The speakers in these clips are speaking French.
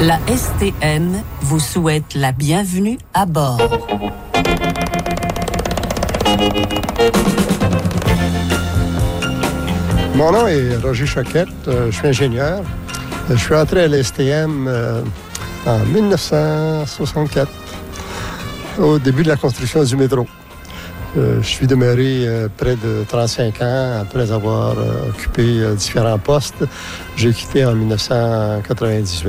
La STM vous souhaite la bienvenue à bord. Mon nom est Roger Choquette, je suis ingénieur. Je suis entré à la STM en 1964, au début de la construction du métro. Je suis demeuré près de 35 ans après avoir occupé différents postes. J'ai quitté en 1998.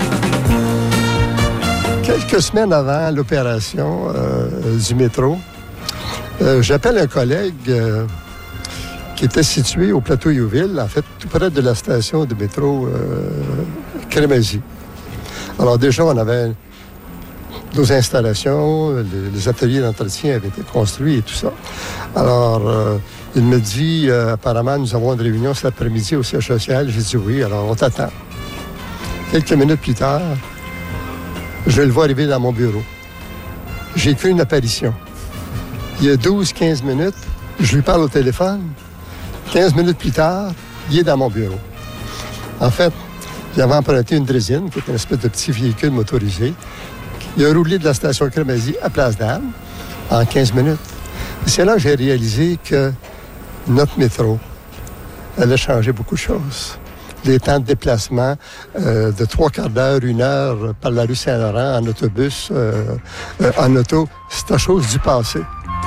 Quelques semaines avant l'opération du métro, j'appelle un collègue qui était situé au plateau Youville, en fait, tout près de la station de métro Crémazie. Alors déjà, on avait nos installations, les ateliers d'entretien avaient été construits et tout ça. Alors, il me dit, apparemment, nous avons une réunion cet après-midi au siège social. J'ai dit oui, alors on t'attend. Quelques minutes plus tard, je le vois arriver dans mon bureau. J'ai fait une apparition. Il y a 12-15 minutes, je lui parle au téléphone. 15 minutes plus tard, il est dans mon bureau. En fait, il avait emprunté une draisine, qui est une espèce de petit véhicule motorisé. Il a roulé de la station Crémazie à Place d'Armes en 15 minutes. Et c'est là que j'ai réalisé que notre métro allait changer beaucoup de choses. Les temps de déplacement de 3/4 d'heure, 1 heure par la rue Saint-Laurent en autobus, en auto, c'est une chose du passé.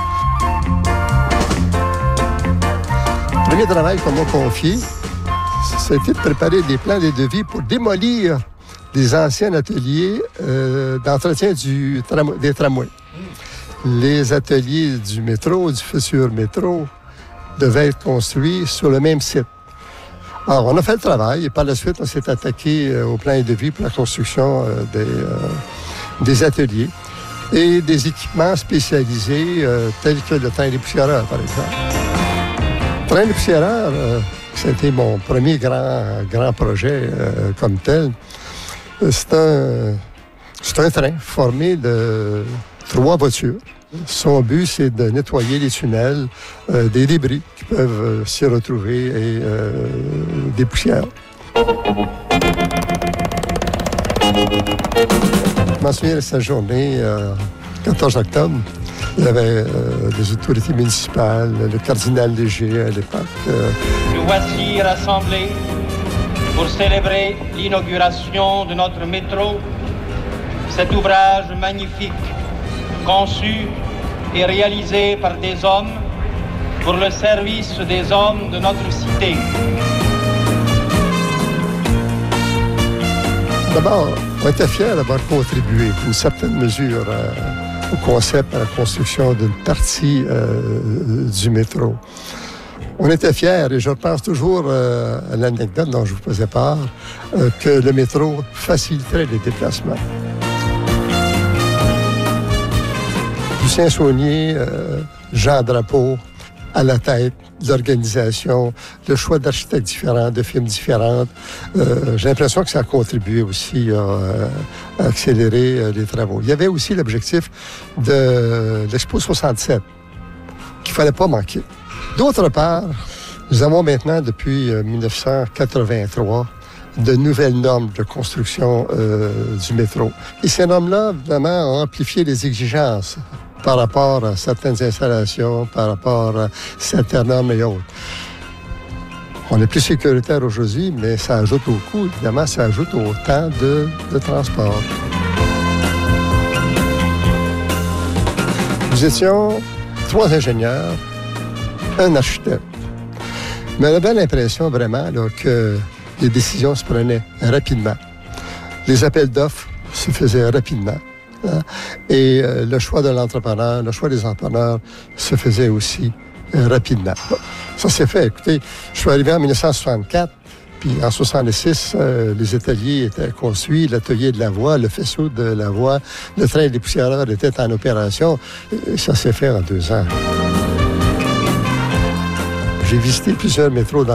Le premier travail qu'on m'a confié, ça a été de préparer des plans et des devis pour démolir des anciens ateliers d'entretien des tramways. Les ateliers du métro, du futur métro, devaient être construits sur le même site. Alors, on a fait le travail et par la suite, on s'est attaqué au plan et devis pour la construction des ateliers et des équipements spécialisés tels que le train dépoussiéreur, par exemple. Le train dépoussiéreur, c'était mon premier grand projet comme tel. C'est un train formé de 3 voitures. Son but, c'est de nettoyer les tunnels des débris qui peuvent s'y retrouver et des poussières. Je m'en souviens de cette journée, 14 octobre. Il y avait des autorités municipales, le cardinal Léger à l'époque. Nous voici rassemblés pour célébrer l'inauguration de notre métro, cet ouvrage magnifique, conçu et réalisé par des hommes pour le service des hommes de notre cité. D'abord, on était fiers d'avoir contribué d'une certaine mesure au concept, à la construction d'une partie du métro. On était fiers, et je repense toujours à l'anecdote dont je vous faisais part, que le métro faciliterait les déplacements. Lucien Saunier, Jean Drapeau, à la tête de l'organisation, le choix d'architectes différents, de firmes différentes. J'ai l'impression que ça a contribué aussi à accélérer les travaux. Il y avait aussi l'objectif de l'Expo 67, qu'il ne fallait pas manquer. D'autre part, nous avons maintenant, depuis 1983, de nouvelles normes de construction du métro. Et ces normes-là, évidemment, ont amplifié les exigences par rapport à certaines installations, par rapport à certaines normes et autres. On est plus sécuritaire aujourd'hui, mais ça ajoute au coût, évidemment, ça ajoute au temps de transport. Nous étions 3 ingénieurs, un architecte. Mais on avait l'impression vraiment là, que les décisions se prenaient rapidement. Les appels d'offres se faisaient rapidement. Et le choix de l'entrepreneur, le choix des entrepreneurs se faisait aussi rapidement. Ça s'est fait. Écoutez, je suis arrivé en 1964, puis en 1966, les ateliers étaient construits, l'atelier de la voie, le faisceau de la voie, le train des poussiéreurs était en opération. Et ça s'est fait en 2 ans. J'ai visité plusieurs métros dans